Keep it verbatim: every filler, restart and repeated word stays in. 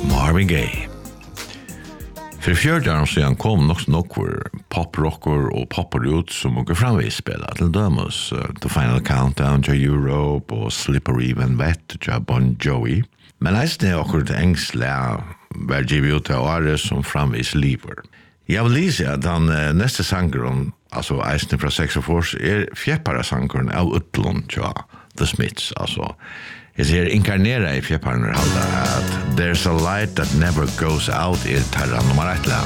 Marvin Gaye. För fjärde år sedan kom nog nokkur pop-rocker och pop-roots som går framvis spela till dömus uh, The Final Countdown till Europe och Slippery When Wet till Bon Jovi. Men nästan är också det ängsliga var givet ut till året som framvis lever. Jag vill lisa att han uh, nästa sangren, alltså Eisner från sextiofyra, är fjäppara sangren av Utlund till The Smiths, alltså. Jag ser inkarnera i fjäpparna halda att There's a light that never goes out i terra nummer ett län.